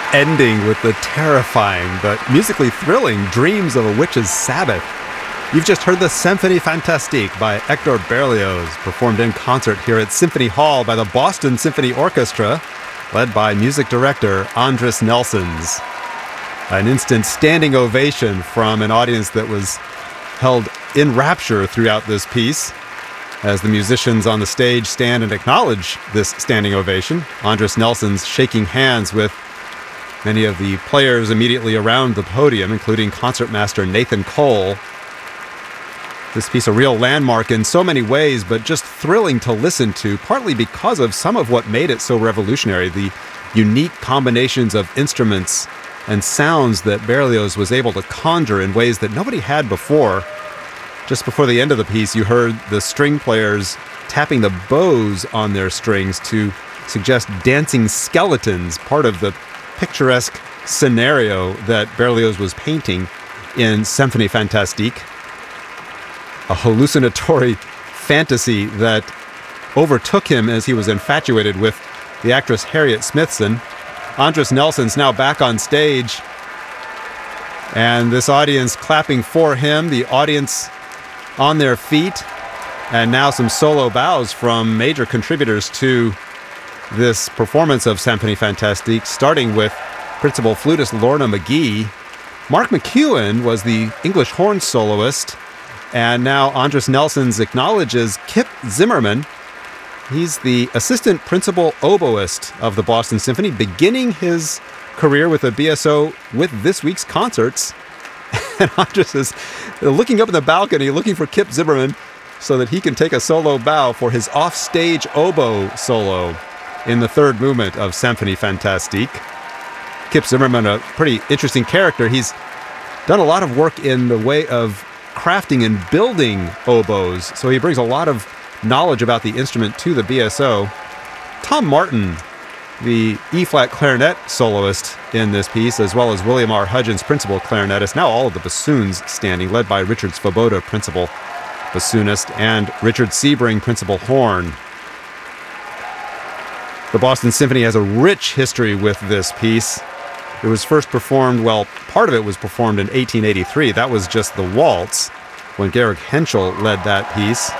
ending with the terrifying but musically thrilling Dreams of a Witch's Sabbath. You've just heard the Symphonie Fantastique by Hector Berlioz, performed in concert here at Symphony Hall by the Boston Symphony Orchestra, led by music director Andris Nelsons. An instant standing ovation from an audience that was held in rapture throughout this piece. As the musicians on the stage stand and acknowledge this standing ovation, Andris Nelsons shaking hands with many of the players immediately around the podium, including concertmaster Nathan Cole. This piece a real landmark in so many ways, but just thrilling to listen to, partly because of some of what made it so revolutionary, the unique combinations of instruments and sounds that Berlioz was able to conjure in ways that nobody had before. Just before the end of the piece, you heard the string players tapping the bows on their strings to suggest dancing skeletons, part of the picturesque scenario that Berlioz was painting in Symphonie Fantastique. A hallucinatory fantasy that overtook him as he was infatuated with the actress Harriet Smithson. Andris Nelsons now back on stage, and this audience clapping for him, the audience on their feet, and now some solo bows from major contributors to this performance of Symphonie Fantastique, starting with principal flutist Lorna McGee. Mark McEwen was the English horn soloist, and now Andris Nelsons acknowledges Kip Zimmerman. He's the assistant principal oboist of the Boston Symphony, beginning his career with the BSO with this week's concerts. And Andris is looking up in the balcony, looking for Kip Zimmerman so that he can take a solo bow for his offstage oboe solo in the third movement of Symphonie Fantastique. Kip Zimmerman, a pretty interesting character. He's done a lot of work in the way of crafting and building oboes, so he brings a lot of knowledge about the instrument to the BSO. Tom Martin, the E-flat clarinet soloist in this piece, as well as William R. Hudgens, principal clarinetist. Now all of the bassoons standing, led by Richard Svoboda, principal bassoonist, and Richard Sebring, principal horn. The Boston Symphony has a rich history with this piece. It was first performed, well, part of it was performed in 1883. That was just the waltz, when Georg Henschel led that piece.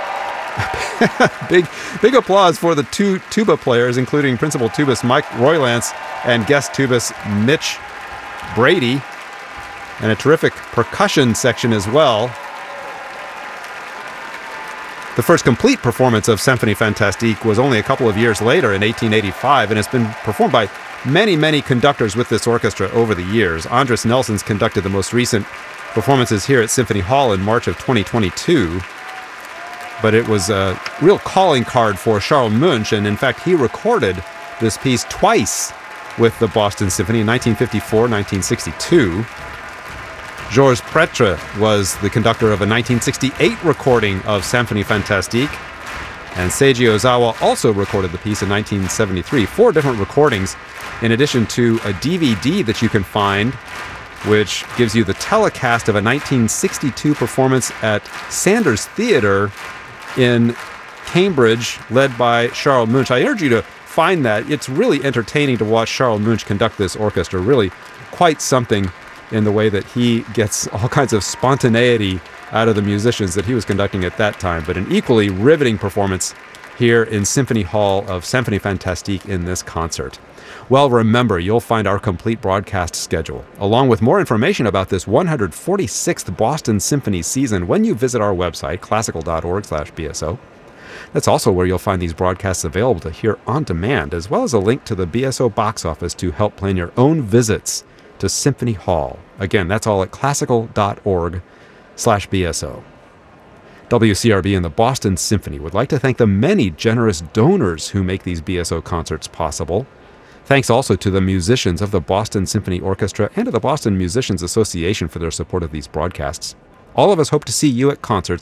Big applause for the two tuba players, including principal tubist Mike Roylance and guest tubist Mitch Brady, and a terrific percussion section as well. The first complete performance of Symphonie Fantastique was only a couple of years later in 1885, and it's been performed by many conductors with this orchestra over the years. Andris Nelsons conducted the most recent performances here at Symphony Hall in March of 2022. But it was a real calling card for Charles Munch, and in fact, he recorded this piece twice with the Boston Symphony in 1954, 1962. Georges Pretre was the conductor of a 1968 recording of Symphonie Fantastique, and Seiji Ozawa also recorded the piece in 1973. 4 different recordings, in addition to a DVD that you can find, which gives you the telecast of a 1962 performance at Sanders Theatre in Cambridge, led by Charles Munch. I urge you to find that. It's really entertaining to watch Charles Munch conduct this orchestra. Really quite something in the way that he gets all kinds of spontaneity out of the musicians that he was conducting at that time. But an equally riveting performance here in Symphony Hall of Symphonie Fantastique in this concert. Well, remember, you'll find our complete broadcast schedule, along with more information about this 146th Boston Symphony season when you visit our website, classical.org/BSO. That's also where you'll find these broadcasts available to hear on demand, as well as a link to the BSO box office to help plan your own visits to Symphony Hall. Again, that's all at classical.org/BSO. WCRB and the Boston Symphony would like to thank the many generous donors who make these BSO concerts possible. Thanks also to the musicians of the Boston Symphony Orchestra and to the Boston Musicians Association for their support of these broadcasts. All of us hope to see you at concerts